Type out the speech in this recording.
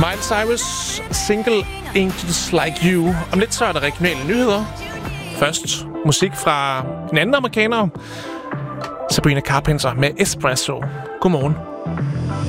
Miley Cyrus, single Angels Like You. Om lidt så er der regionale nyheder. Først musik fra en anden amerikaner, Sabrina Carpenter med Espresso. Godmorgen.